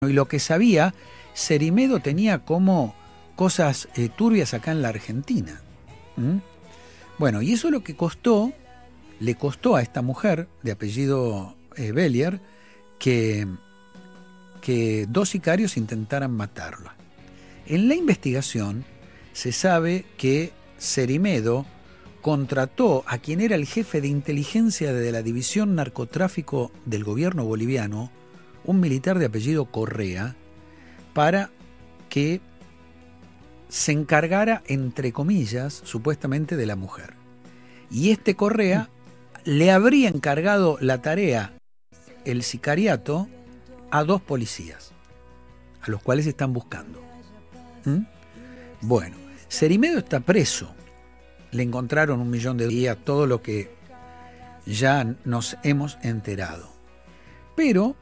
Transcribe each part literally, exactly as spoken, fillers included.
Y lo que sabía, Cerimedo tenía como cosas eh, turbias acá en la Argentina. ¿Mm? Bueno, y eso es lo que costó, le costó a esta mujer de apellido eh, Bellier que, que dos sicarios intentaran matarla. En la investigación se sabe que Cerimedo contrató a quien era el jefe de inteligencia de la división narcotráfico del gobierno boliviano, un militar de apellido Correa, para que se encargara, entre comillas, supuestamente de la mujer. Y este Correa le habría encargado la tarea, el sicariato, a dos policías, a los cuales están buscando. ¿Mm? Bueno, Cerimedo está preso. Le encontraron un millón de días, todo lo que ya nos hemos enterado. Pero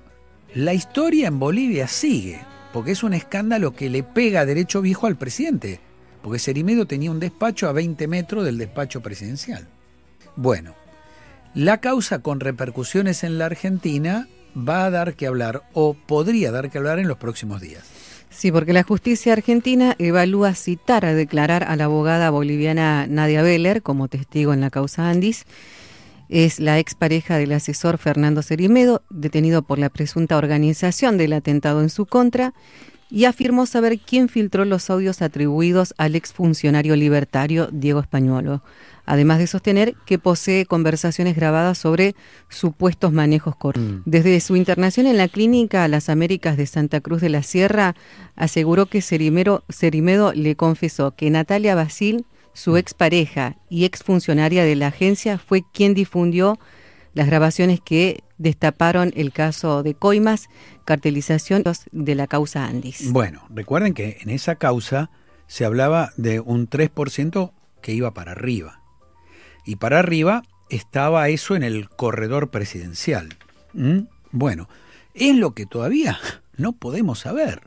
la historia en Bolivia sigue, porque es un escándalo que le pega derecho viejo al presidente, porque Cerimedo tenía un despacho a veinte metros del despacho presidencial. Bueno, la causa con repercusiones en la Argentina va a dar que hablar, o podría dar que hablar en los próximos días. Sí, porque la justicia argentina evalúa citar a declarar a la abogada boliviana Nadia Bellier como testigo en la causa Andis. Es la expareja del asesor Fernando Cerimedo, detenido por la presunta organización del atentado en su contra, y afirmó saber quién filtró los audios atribuidos al exfuncionario libertario Diego Españolo, además de sostener que posee conversaciones grabadas sobre supuestos manejos corruptos. Mm. Desde su internación en la clínica Las Américas de Santa Cruz de la Sierra, aseguró que Cerimedo, Cerimedo le confesó que Natalia Basil, su expareja y exfuncionaria de la agencia, fue quien difundió las grabaciones que destaparon el caso de coimas, cartelización de la causa Andis. Bueno, recuerden que en esa causa se hablaba de un tres por ciento que iba para arriba. Y para arriba estaba eso en el corredor presidencial. ¿Mm? Bueno, es lo que todavía no podemos saber.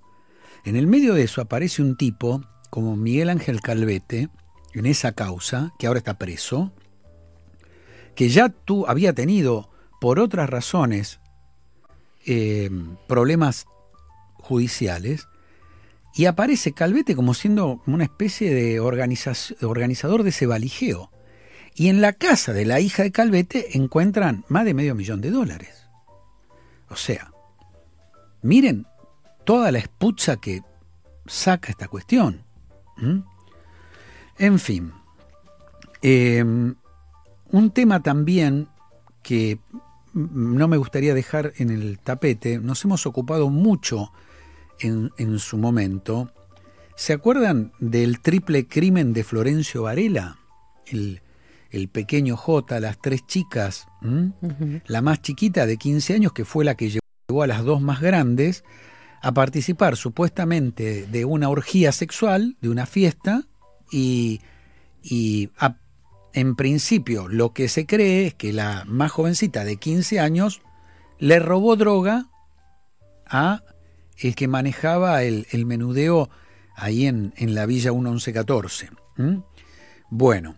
En el medio de eso aparece un tipo como Miguel Ángel Calvete, en esa causa, que ahora está preso, que ya tú había tenido, por otras razones, eh, problemas judiciales, y aparece Calvete como siendo una especie de organiza- organizador de ese valijeo. Y en la casa de la hija de Calvete encuentran más de medio millón de dólares. O sea, miren toda la esputza que saca esta cuestión. ¿Mm? En fin, eh, un tema también que no me gustaría dejar en el tapete, nos hemos ocupado mucho en, en su momento. ¿Se acuerdan del triple crimen de Florencio Varela? El, el pequeño J, las tres chicas, uh-huh. La más chiquita de quince años, que fue la que llevó a las dos más grandes a participar supuestamente de una orgía sexual, de una fiesta, y, y a, en principio lo que se cree es que la más jovencita de quince años le robó droga a el que manejaba el, el menudeo ahí en, en la Villa once catorce. ¿Mm? Bueno,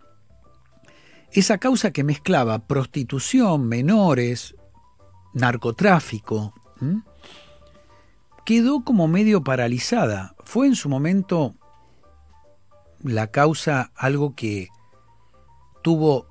esa causa que mezclaba prostitución, menores, narcotráfico, ¿Mm? quedó como medio paralizada. Fue en su momento la causa algo que tuvo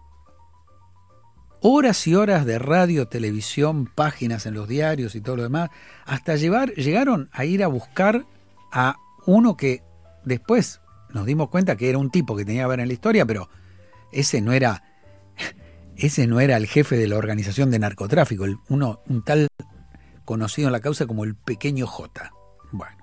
horas y horas de radio, televisión, páginas en los diarios y todo lo demás, hasta llevar, llegaron a ir a buscar a uno que después nos dimos cuenta que era un tipo que tenía que ver en la historia, pero ese no era, ese no era el jefe de la organización de narcotráfico, el, uno, un tal conocido en la causa como el pequeño J. Bueno,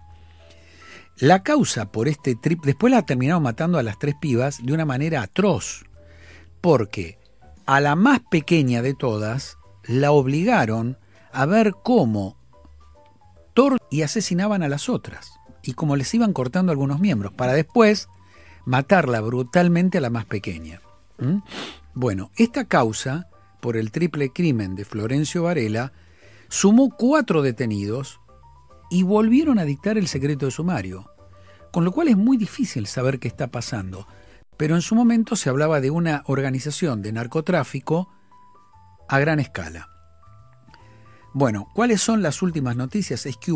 la causa por este trip, después la terminaron matando a las tres pibas de una manera atroz, porque a la más pequeña de todas la obligaron a ver cómo tor- y asesinaban a las otras, y cómo les iban cortando algunos miembros, para después matarla brutalmente a la más pequeña. ¿Mm? Bueno, esta causa, por el triple crimen de Florencio Varela, sumó cuatro detenidos y volvieron a dictar el secreto de sumario, con lo cual es muy difícil saber qué está pasando. Pero en su momento se hablaba de una organización de narcotráfico a gran escala. Bueno, ¿cuáles son las últimas noticias? Es que